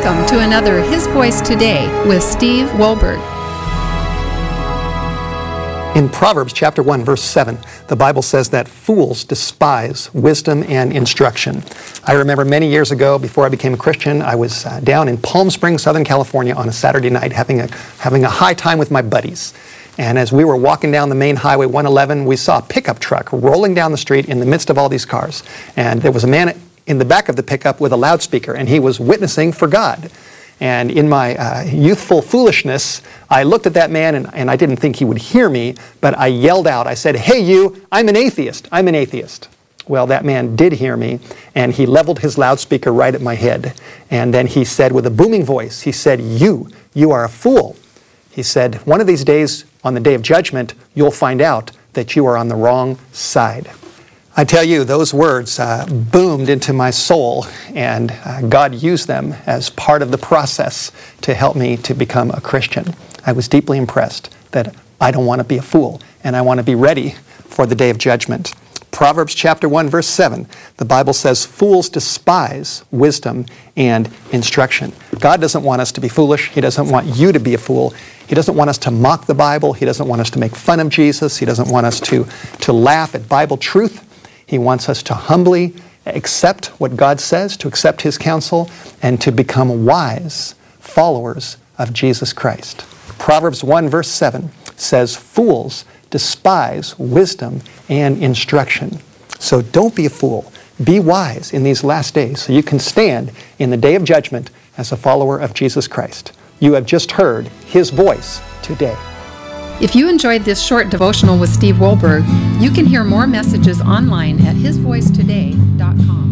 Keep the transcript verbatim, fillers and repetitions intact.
Welcome to another His Voice Today with Steve Wohlberg. In Proverbs chapter one, verse seven, the Bible says that fools despise wisdom and instruction. I remember many years ago, before I became a Christian, I was uh, down in Palm Springs, Southern California on a Saturday night having a, having a high time with my buddies. And as we were walking down the main highway one eleven, we saw a pickup truck rolling down the street in the midst of all these cars. And there was a man in the back of the pickup with a loudspeaker, and he was witnessing for God. And in my uh, youthful foolishness, I looked at that man, and, and I didn't think he would hear me, but I yelled out. I said, "Hey you, I'm an atheist, I'm an atheist." Well, that man did hear me, and he leveled his loudspeaker right at my head. And then he said with a booming voice, he said, you, you are a fool. He said, one of these days, on the day of judgment, you'll find out that you are on the wrong side. I tell you, those words uh, boomed into my soul, and uh, God used them as part of the process to help me to become a Christian. I was deeply impressed that I don't want to be a fool, and I want to be ready for the day of judgment. Proverbs chapter one, verse seven, the Bible says, fools despise wisdom and instruction. God doesn't want us to be foolish. He doesn't want you to be a fool. He doesn't want us to mock the Bible. He doesn't want us to make fun of Jesus. He doesn't want us to, to laugh at Bible truth. He wants us to humbly accept what God says, to accept His counsel, and to become wise followers of Jesus Christ. Proverbs one, verse seven says, fools despise wisdom and instruction. So don't be a fool. Be wise in these last days so you can stand in the day of judgment as a follower of Jesus Christ. You have just heard His voice today. If you enjoyed this short devotional with Steve Wohlberg, you can hear more messages online at his voice today dot com.